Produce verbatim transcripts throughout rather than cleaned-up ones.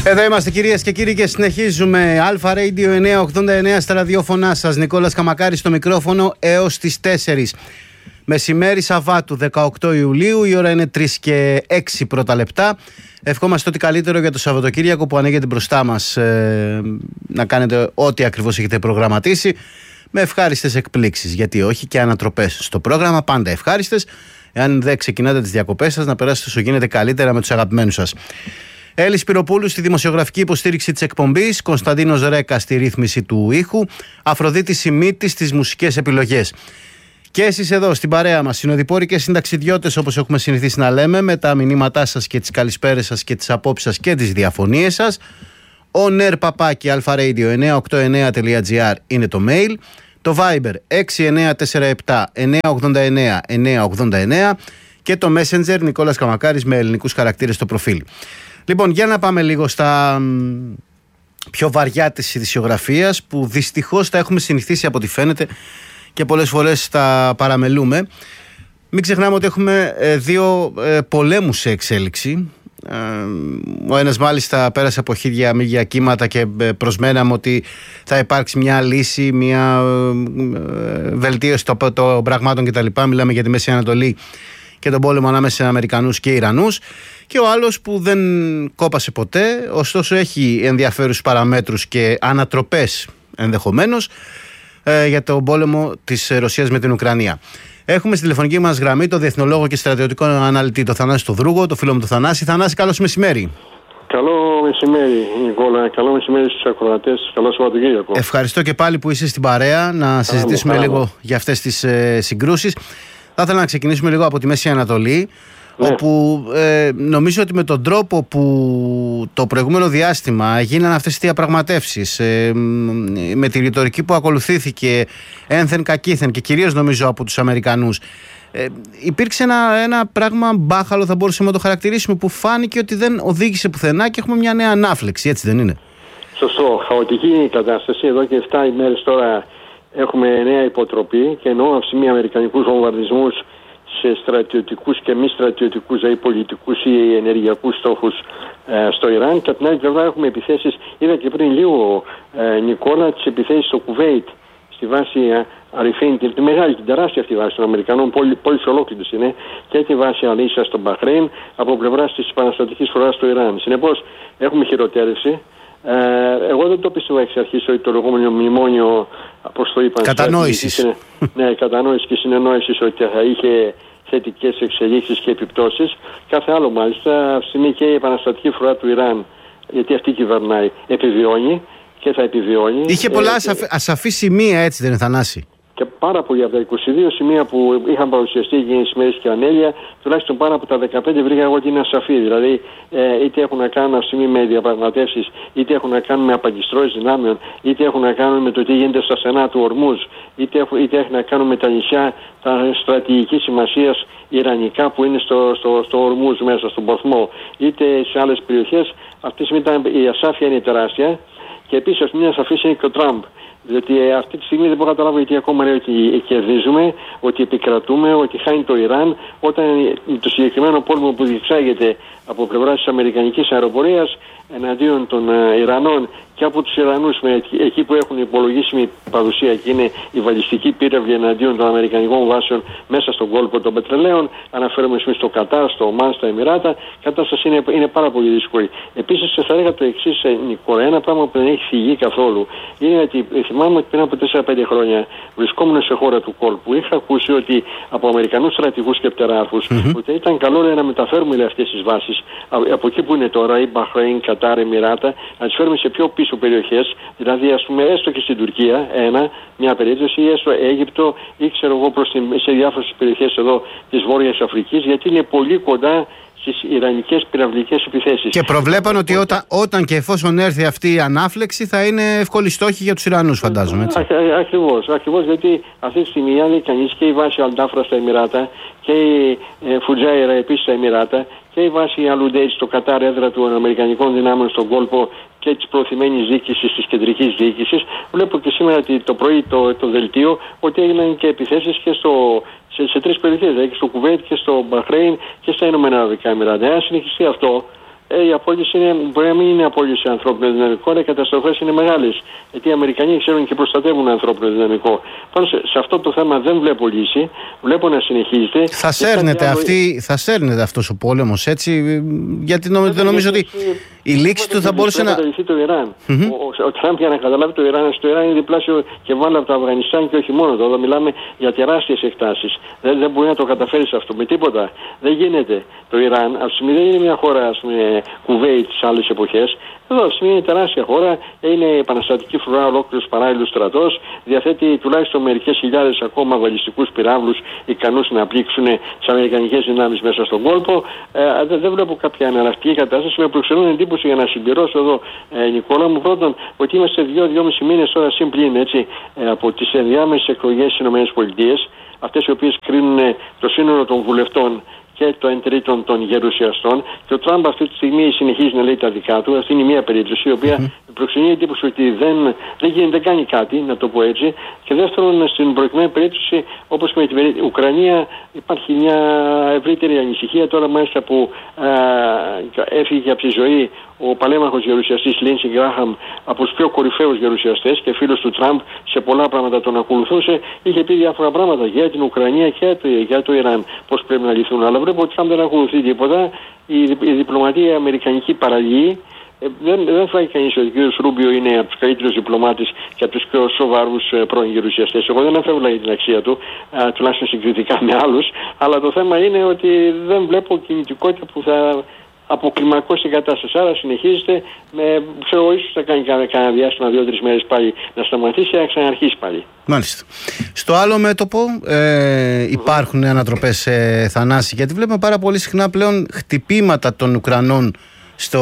Εδώ είμαστε κυρίες και κύριοι και συνεχίζουμε. Αλφα Radio εννιακόσια ογδόντα εννέα στα ραδιόφωνά σας. Νικόλας Καμακάρης στο μικρόφωνο έως τις τέσσερις. Μεσημέρι Σαββάτου δεκαοκτώ Ιουλίου, η ώρα είναι τρεις και έξι πρώτα λεπτά. Ευχόμαστε ό,τι καλύτερο για το Σαββατοκύριακο που ανοίγεται μπροστά μας, ε, να κάνετε ό,τι ακριβώς έχετε προγραμματίσει, με ευχάριστες εκπλήξεις. Γιατί όχι, και ανατροπές στο πρόγραμμα, πάντα ευχάριστες. Εάν δεν ξεκινάτε τις διακοπές σας, να περάσετε όσο γίνεται καλύτερα με τους αγαπημένους σας. Έλλη Σπυροπούλου στη δημοσιογραφική υποστήριξη της εκπομπής, Κωνσταντίνος Ρέκα στη ρύθμιση του ήχου, Αφροδίτη Σιμίτη στις μουσικές επιλογές. Και εσείς εδώ στην παρέα μας, συνοδοιπόροι και συνταξιδιώτες, όπως έχουμε συνηθίσει να λέμε, με τα μηνύματά σας και τις καλησπέρες σας και τις απόψεις σας και τις διαφωνίες σας. on air παπάκι αλφα-radio εννιακόσια ογδόντα εννέα τελεία τζι άρ είναι το mail. Το Viber έξι εννέα τέσσερα επτά εννιακόσια ογδόντα εννέα εννιακόσια ογδόντα εννέα και το Messenger Νικόλας Καμακάρης με ελληνικούς χαρακτήρες στο προφίλ. Λοιπόν, για να πάμε λίγο στα πιο βαριά της ειδησιογραφίας, που δυστυχώς τα έχουμε συνηθίσει από ό,τι φαίνεται και πολλές φορές τα παραμελούμε. Μην ξεχνάμε ότι έχουμε δύο πολέμους σε εξέλιξη. Ο ένας μάλιστα πέρασε από χίλια μίλια κύματα και προσμέναμε ότι θα υπάρξει μια λύση, μια βελτίωση των πραγμάτων κτλ. Μιλάμε για τη Μέση Ανατολή και τον πόλεμο ανάμεσα σε Αμερικανούς και Ιρανούς. Και ο άλλος που δεν κόπασε ποτέ, ωστόσο έχει ενδιαφέρουσες παραμέτρους και ανατροπές ενδεχομένως ε, για τον πόλεμο της Ρωσίας με την Ουκρανία. Έχουμε στη τηλεφωνική μας γραμμή το διεθνολόγο και στρατιωτικό αναλυτή, το Θανάση το Δρούγο, το φίλο μου το Θανάση. Θανάση, καλώς μεσημέρι. Καλό μεσημέρι, Νικόλα. Καλό μεσημέρι στους ακροατές. Καλό Σαββατοκύριακο. Ευχαριστώ και πάλι που είσαι στην παρέα να Άρα, συζητήσουμε λίγο άρα. για αυτές τις ε, συγκρούσεις. Θα ήθελα να ξεκινήσουμε λίγο από τη Μέση Ανατολή. Ναι. Όπου ε, νομίζω ότι με τον τρόπο που το προηγούμενο διάστημα έγιναν αυτές τις διαπραγματεύσεις, ε, με τη ρητορική που ακολουθήθηκε ένθεν κακήθεν και κυρίως νομίζω από τους Αμερικανούς, ε, υπήρξε ένα, ένα πράγμα μπάχαλο, θα μπορούσαμε να το χαρακτηρίσουμε, που φάνηκε ότι δεν οδήγησε πουθενά και έχουμε μια νέα ανάφλεξη, έτσι δεν είναι? Σωστό. Χαοτική κατάσταση. Εδώ και επτά ημέρες τώρα έχουμε νέα υποτροπή, και ενώ αυσιμοί αμερικανικούς βομβαρδισμούς σε στρατιωτικούς και μη στρατιωτικούς, δηλαδή πολιτικούς ή ενεργειακούς στόχους ε, στο Ιράν. Και από την άλλη πλευρά έχουμε επιθέσεις, είδα και πριν λίγο ε, Νικόλα, τις επιθέσεις στο Κουβέιτ, στη βάση Αριφίν, τη μεγάλη, την τεράστια αυτή βάση των Αμερικανών, πόλη, πόλης ολόκληρης είναι, και τη βάση Αλίσσα στο Μπαχρέιν, από πλευράς της επαναστατικής φοράς στο Ιράν. Συνεπώς έχουμε χειροτέρευση. Ε, εγώ δεν το πιστεύω εξ αρχής ότι το λεγόμενο μνημόνιο, όπως το είπαν, κατανόησης. Ναι, κατανόηση και συνεννόησης, ότι θα είχε θετικές εξελίξεις και επιπτώσεις. Κάθε άλλο μάλιστα, αυτή και η επαναστατική φορά του Ιράν, γιατί αυτή κυβερνάει, επιβιώνει και θα επιβιώνει. Είχε πολλά ε, ασαφή, ασαφή σημεία, έτσι δεν είναι, Θανάση? Και πάρα πολλοί από τα είκοσι δύο σημεία που είχαν παρουσιαστεί εκείνες τις μέρες και ανέλεια, τουλάχιστον πάνω από τα δεκαπέντε βρήκα εγώ ότι είναι ασαφή. Δηλαδή, ε, είτε έχουν να κάνουν αυτή με διαπραγματεύσεις, είτε έχουν να κάνουν με απαγκιστρώσεις δυνάμεων, είτε έχουν να κάνουν με το τι γίνεται στα στενά του Ορμούζ, είτε, έχουν, είτε έχουν να κάνουν με τα νησιά τα στρατηγικής σημασίας ιρανικά που είναι στο, στο, στο Ορμούζ μέσα στον Ποθμό, είτε σε άλλες περιοχές. Αυτή τη στιγμή η ασάφεια είναι τεράστια, και επίσης μια ασαφής είναι και ο Τραμπ. Διότι ε, αυτή τη στιγμή δεν μπορώ να καταλάβω γιατί ακόμα λέει ότι κερδίζουμε, ότι επικρατούμε, ότι χάνει το Ιράν, όταν το συγκεκριμένο πόλεμο που διεξάγεται από πλευρά της αμερικανικής αεροπορίας εναντίον των ε, Ιρανών και από τους Ιρανούς, με, εκεί που έχουν υπολογίσιμη παρουσία, και είναι η βαλιστική πύραυλη εναντίον των αμερικανικών βάσεων μέσα στον κόλπο των πετρελαίων. Αναφέρομαι εμείς στο Κατάρ, στο Ομάν, στα Εμιράτα. Η κατάσταση είναι, είναι πάρα πολύ δύσκολη. Επίσης, θα έλεγα το εξής, Νικόλα, ένα πράγμα που δεν έχει φυγεί καθόλου είναι ότι θυμάμαι ότι πριν από τέσσερα πέντε χρόνια, βρισκόμενος σε χώρα του κόλπου, είχα ακούσει ότι από Αμερικανούς στρατηγούς και πτεράρχους mm-hmm. ότι ήταν καλό λέει, να μεταφέρουμε λέει, αυτές τις βάσεις από εκεί που είναι τώρα, η Μπαχρέιν, Κατάρ, Εμιράτα, να τις φέρουμε σε πιο πίσω περιοχές, δηλαδή ας πούμε έστω και στην Τουρκία, ένα, μια περίπτωση, ή έστω Αίγυπτο, ή ξέρω εγώ προς την, σε διάφορες περιοχές εδώ της Βόρειας Αφρικής, γιατί είναι πολύ κοντά στις ιρανικές πυραυλικές επιθέσεις. Και προβλέπαν ότι όταν, όταν και εφόσον έρθει αυτή η ανάφλεξη θα είναι εύκολη στόχη για τους Ιρανούς, φαντάζομαι. Έτσι. Α, ακριβώς, ακριβώς, γιατί αυτή τη στιγμή αν λέει κανείς και η βάση Αλντάφρα στα Εμιράτα και η ε, Φουτζάιρα επίσης στα Εμιράτα και η βάση Αλουντέιτ στο Κατάρ, έδρα των Αμερικανικών δυνάμεων στον κόλπο και της προωθημένης διοίκησης, της κεντρικής διοίκησης. Βλέπω και σήμερα το πρωί το, το δελτίο ότι έγιναν και επιθέσεις και στο, σε, σε τρεις περιοχές, δηλαδή και στο Κουβέιτ και στο Μπαχρέιν και στα Ηνωμένα Αραβικά Εμιράτα. Αν συνεχιστεί αυτό, Ε, οι απώλειες είναι, μπορεί να μην είναι απώλειες σε ανθρώπινο δυναμικό, αλλά οι καταστροφές είναι μεγάλες. Γιατί οι Αμερικανοί ξέρουν και προστατεύουν ανθρώπινο δυναμικό. Πάνω σε, σε αυτό το θέμα δεν βλέπω λύση. Βλέπω να συνεχίζεται. Θα σέρνεται, άλλο... αυτή, θα σέρνεται αυτός ο πόλεμος, έτσι. Γιατί νομίζω, δεν νομίζω ότι η λήξη του θα μπορούσε να. Να το Ιράν. Mm-hmm. Ο, ο, ο Τραμπ, για να καταλάβει το Ιράν, στο Ιράν είναι διπλάσιο και βάλε από το Αφγανιστάν και όχι μόνο. Εδώ μιλάμε για τεράστιες εκτάσεις. Δεν, δεν μπορεί να το καταφέρει αυτό με τίποτα. Δεν γίνεται. Το Ιράν, α πούμε, δεν είναι μια χώρα, ας πούμε, Κουβέιτ τις άλλες εποχές. Εδώ είναι μια τεράστια χώρα, είναι επαναστατική φρουρά, ολόκληρος παράλληλος στρατός, διαθέτει τουλάχιστον μερικές χιλιάδες ακόμα βαλιστικούς πυράβλους ικανούς να πλήξουν τις αμερικανικές δυνάμεις μέσα στον κόλπο. Ε, δεν, δεν βλέπω κάποια εναλλακτική κατάσταση. Με προξενούν εντύπωση, για να συμπληρώσω εδώ, ε, Νικόλα μου, πρώτον, ότι είμαστε δύο-δυόμισι μήνες τώρα συν πλήν, έτσι, ε, από τις ενδιάμεσες εκλογές στις ΗΠΑ, αυτές οι οποίες κρίνουν το σύνολο των βουλευτών και το εν τρίτον των γερουσιαστών, και ο Τραμπ αυτή τη στιγμή συνεχίζει να λέει τα δικά του. Αυτή είναι μια περίπτωση η οποία mm-hmm. προξενεί εντύπωση ότι δεν, δεν, γίνει, δεν κάνει κάτι, να το πω έτσι. Και δεύτερον, στην προηγουμένη περίπτωση, όπως με την Ουκρανία, υπάρχει μια ευρύτερη ανησυχία τώρα, μάλιστα που α, έφυγε από τη ζωή ο παλέμαχος γερουσιαστής Λίντσι Γκράχαμ, από τους πιο κορυφαίους γερουσιαστές και φίλος του Τραμπ, σε πολλά πράγματα τον ακολουθούσε. Είχε πει διάφορα πράγματα για την Ουκρανία και το, για το Ιράν, πώς πρέπει να λυθούν. Αλλά βλέπω ότι Τραμπ δεν ακολουθεί τίποτα. Η, η διπλωματία αμερικανική παραλύει. Ε, δεν, δεν θα έχει κανείς ότι ο κ. Ρούμπιο είναι από τους καλύτερους διπλωμάτες και από τους πιο σοβαρούς ε, πρώην γερουσιαστές. Εγώ δεν αφεύγω για την αξία του, ε, τουλάχιστον συγκριτικά με άλλους. Αλλά το θέμα είναι ότι δεν βλέπω κινητικότητα που θα αποκλιμακώσει την κατάσταση. Άρα συνεχίζεται με, ξέρω, ίσως θα κάνει κανένα διάστημα, δύο-τρεις μέρες πάλι να σταματήσει και να ξαναρχίσει πάλι. Μάλιστα. Στο άλλο μέτωπο ε, υπάρχουν mm-hmm. ανατροπές ε, Θανάση, γιατί βλέπουμε πάρα πολύ συχνά πλέον χτυπήματα των Ουκρανών στο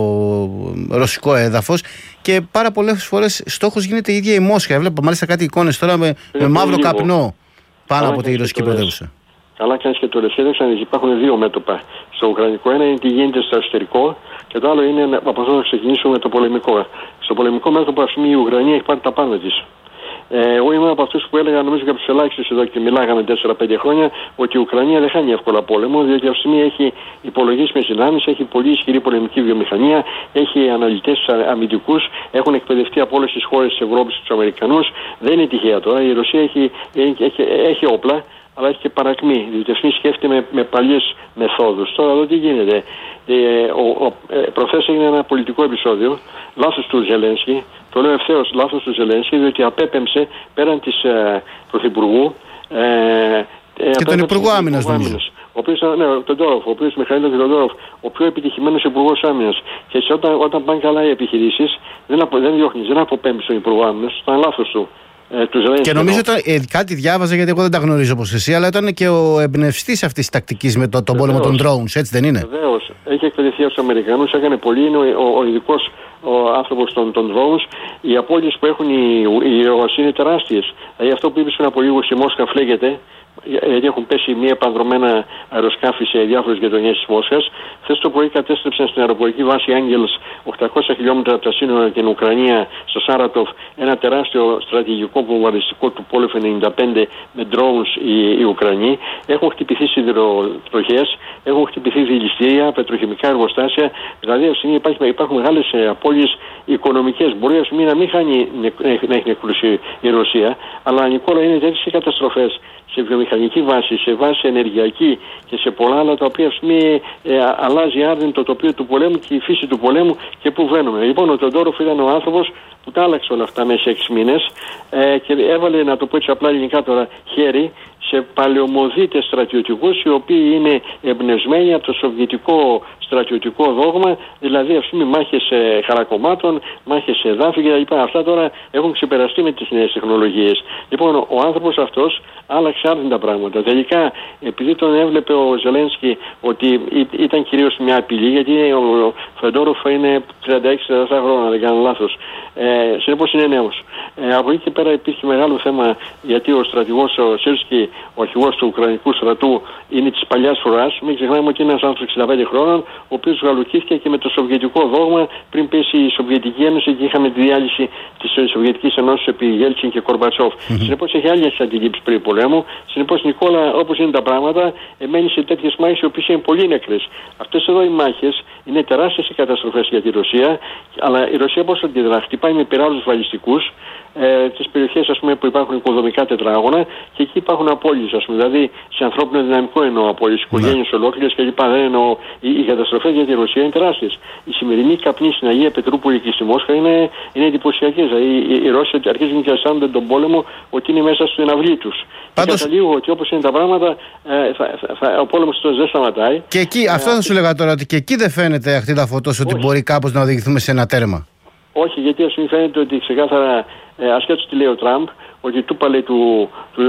ρωσικό έδαφος και πάρα πολλές φορές στόχος γίνεται η ίδια η Μόσχα. Βλέπω μάλιστα κάτι εικόνες τώρα με, με μαύρο λίγο καπνό πάνω από τη ρωσική πρωτεύουσα. Καλά κάνεις και το λες. Υπάρχουν δύο μέτωπα στο ουκρανικό. Ένα είναι τι γίνεται στο εσωτερικό και το άλλο είναι από αυτό να ξεκινήσουμε με το πολεμικό. Στο πολεμικό μέτωπο, ας πούμε, η Ουκρανία έχει πάρει τα πάντα της. Ε, εγώ είμαι από αυτούς που έλεγα, νομίζω και από τους ελάχιστους εδώ και μιλάγαμε τέσσερα πέντε χρόνια, ότι η Ουκρανία δεν χάνει εύκολα πόλεμο, διότι αυτή τη στιγμή έχει υπολογίσιμες δυνάμεις, έχει πολύ ισχυρή πολεμική βιομηχανία, έχει αναλυτές αμυντικούς, έχουν εκπαιδευτεί από όλες τις χώρες της Ευρώπης τους Αμερικανούς. Δεν είναι τυχαία τώρα. Η Ρωσία έχει, έχει, έχει, έχει όπλα, αλλά έχει και παρακμή, διότι αυτή σκέφτεται με, με παλιές μεθόδους. Τώρα εδώ τι γίνεται. Ε, ο, ο, ε, προχθές έγινε ένα πολιτικό επεισόδιο, λάθος του Ζελένσκι, το λέω ευθέως λάθος του Ζελένσκι, διότι απέπεμψε πέραν της ε, Πρωθυπουργού ε, ε, και τον Υπουργό Άμυνας, νομίζω. Ο οποίος, ναι, τον Τόροφ, ο οποίος Μιχαήλ Τόροφ, ο πιο επιτυχημένος Υπουργός Άμυνας. Και έτσι, όταν, όταν πάνε καλά οι επιχειρήσεις, δεν, απο, δεν διώχνεις, δεν αποπέμπεις τον Υπουργό Άμυνας, ήταν λάθος του. Και νομίζω ότι ε, κάτι διάβαζα, γιατί εγώ δεν τα γνωρίζω όπως εσύ, αλλά ήταν και ο εμπνευστής αυτής της τακτικής με το, τον πόλεμο των drones, έτσι δεν είναι? Βεβαίως. Έχει εκπαιδευτεί από τους Αμερικανούς, έκανε πολύ, είναι ο, ο, ο ειδικός ο άνθρωπος των, των drones. Οι απώλειες που έχουν οι, οι Ρώσοι είναι τεράστιες. Δηλαδή αυτό που είπες πριν από λίγο, στη Μόσχα φλέγεται, γιατί έχουν πέσει μία επανδρομένα αεροσκάφη σε διάφορες γειτονιές της Μόσχας. Χθες το πρωί κατέστρεψαν στην αεροπορική βάση Άγγελς, οκτακόσια χιλιόμετρα από τα σύνορα την Ουκρανία, στο Σάρατοφ, ένα τεράστιο στρατηγικό βομβαρδιστικό του πόλεμου ενενήντα πέντε με drones οι, οι Ουκρανοί. Έχουν χτυπηθεί σιδηροτροχές, έχουν χτυπηθεί δηληστήρια, πετροχημικά εργοστάσια. Δηλαδή υπάρχουν, υπάρχουν μεγάλες απώλειες οικονομικές. Μπορεί ας πούμε, να μην χάνει, να έχει νεκρούσει η Ρωσία, αλλά Νικόλα είναι τέτοιες καταστροφές σε βιομηχανική βάση, σε βάση ενεργειακή και σε πολλά άλλα τα οποία ε, αλλάζει άρδιν το τοπίο του πολέμου και η φύση του πολέμου και πού βαίνουμε. Λοιπόν, ο Τοντόροφ ήταν ο άνθρωπος που τα άλλαξε όλα αυτά μέσα σε έξι μήνες ε, και έβαλε, να το πω έτσι απλά ελληνικά τώρα, χέρι σε παλαιομοδίτες στρατιωτικούς οι οποίοι είναι εμπνευσμένοι από το σοβιετικό στρατιωτικό δόγμα, δηλαδή ας πούμε μάχες ε, χαρακομμάτων, μάχες σε εδάφη κτλ. Αυτά τώρα έχουν ξεπεραστεί με τις νέες τεχνολογίες. Λοιπόν, ο, ο άνθρωπος αυτός άλλαξε άρδιν πράγματα. Τελικά, επειδή τον έβλεπε ο Ζελένσκι ότι ήταν κυρίως μια απειλή, γιατί ο, Φεντόροφ είναι τριάντα έξι τριάντα επτά χρόνια, δεν κάνω λάθος. Ε, συνεπώς είναι νέος. Ε, από εκεί και πέρα υπήρχε μεγάλο θέμα, γιατί ο στρατηγός, ο Σίρσκι, ο αρχηγός του Ουκρανικού στρατού, είναι της παλιάς φοράς. Μην ξεχνάμε ότι είναι ένας άνθρωπος εξήντα πέντε χρόνων, ο οποίος γαλουχήθηκε και με το σοβιετικό δόγμα πριν πέσει η Σοβιετική Ένωση και είχαμε τη διάλυση της Σοβιετικής Ενώσης επί Γέλτσιν και Κορμπατσόφ. Mm-hmm. Συνεπώς έχει άλλες αντιλήψεις περί πολέμου. Συνεπώς, Νικόλα, όπως είναι τα πράγματα, μένει σε τέτοιες μάχες οι οποίες είναι πολύ νεκρές. Αυτές εδώ οι μάχες είναι τεράστιες οι καταστροφές για τη Ρωσία, αλλά η Ρωσία πώς αντιδρά? Χτυπάει με πυράβλους βαλιστικούς ε, τις περιοχές, ας πούμε, που υπάρχουν οικοδομικά τετράγωνα και εκεί υπάρχουν απώλειες, ας πούμε. Δηλαδή σε ανθρώπινο δυναμικό εννοώ απώλειες, οικογένειες mm-hmm. ολόκληρες κλπ. Δεν εννοώ. Οι, οι καταστροφές για τη Ρωσία είναι τεράστιες. Η σημερινή καπνή στην Αγία Πετρούπολη και στη Μόσχα είναι, είναι εντυπωσιακές. Δηλαδή οι, οι Ρώσοι αρχίζουν και αισθάνονται τον πόλεμο ότι είναι μέσα στην αυλή τους. Πάντως... Και καταλήγω ότι όπως είναι τα πράγματα, ε, θα, θα, θα, ο πόλεμος αυτός δεν σταματάει. Και εκεί, αυτό θα σου λέγα τώρα, ότι και εκεί δεν φαίνεται αυτή τα φωτός ότι Όχι. μπορεί κάπως να οδηγηθούμε σε ένα τέρμα. Όχι, γιατί ας μην φαίνεται ότι ξεκάθαρα, ε, ασχέτως τι λέει ο Τραμπ, ότι του παλέ του, του,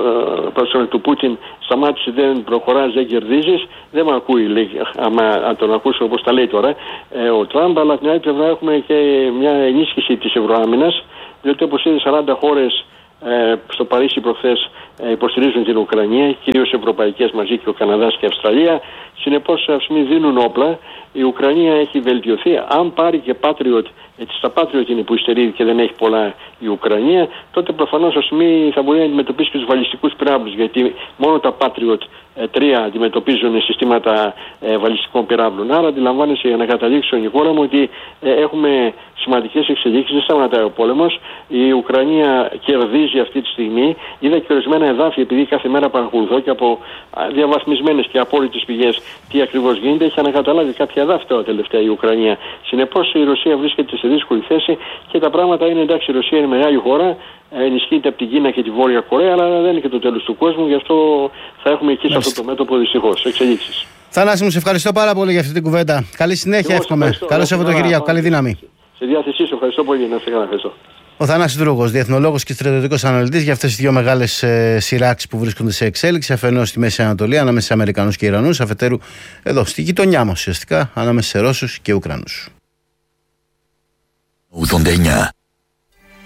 ε, του Πούτιν, σταμάτησε, δεν προχωράς, δεν κερδίζεις, δεν με ακούει, λέει, άμα αν τον ακούσω όπως τα λέει τώρα ε, ο Τραμπ, αλλά την άλλη πλευρά έχουμε και μια ενίσχυση της ευρωάμυνας, διότι όπως είδε σαράντα χώρες ε, στο Παρίσι προχθές ε, υποστηρίζουν την Ουκρανία, κυρίως ευρωπαϊκές μαζί και ο Καναδάς και η Αυστραλία. Συνεπώς, ας μην δίνουν όπλα. Η Ουκρανία έχει βελτιωθεί. Αν πάρει και Patriot, έτσι στα Patriot είναι που υστερεί και δεν έχει πολλά η Ουκρανία, τότε προφανώς ας μην θα μπορεί να αντιμετωπίσει και τους βαλιστικούς πυράβλους. Γιατί μόνο τα Patriot τρία αντιμετωπίζουν συστήματα ε, βαλιστικών πυράβλων. Άρα αντιλαμβάνεσαι, για να καταλήξω, Νικόλα μου, ότι ε, έχουμε σημαντικές εξελίξεις, δεν σταματάει ο πόλεμος. Η Ουκρανία κερδίζει αυτή τη στιγμή. Είδα και ορισμένα εδάφια, επειδή κάθε μέρα παρακολουθώ και από διαβαθμισμένες και απόλυτες πηγές τι ακριβώς γίνεται, έχει ανακαταλάβει κάποια εδάφια τώρα τελευταία η Ουκρανία. Συνεπώς η Ρωσία βρίσκεται σε δύσκολη θέση και τα πράγματα είναι εντάξει. Η Ρωσία είναι μεγάλη χώρα, ενισχύεται από την Κίνα και τη Βόρεια Κορέα, αλλά δεν είναι και το τέλος του κόσμου, γι' αυτό θα έχουμε εκεί σε αυτό το μέτωπο δυστυχώς εξελίξεις. Θανάση μου, σε ευχαριστώ πάρα πολύ για αυτή την κουβέντα. Καλή συνέχεια, εύχομαι. Καλό Σαββατοκύριακο, καλή δύναμη. Σε διάθεσή σου, ευχαριστώ πολύ. Να σε καλά, ευχαριστώ. Ο Θανάσης Δρούγος, διεθνολόγος και στρατιωτικός αναλυτής για αυτές τις δύο μεγάλες ε, σειράξεις που βρίσκονται σε εξέλιξη, αφενός στη Μέση Ανατολή ανάμεσα σε Αμερικανούς και Ιρανούς, αφετέρου εδώ στη γειτονιά μας ουσιαστικά ανάμεσα σε Ρώσους και Ουκρανούς. ογδόντα εννιά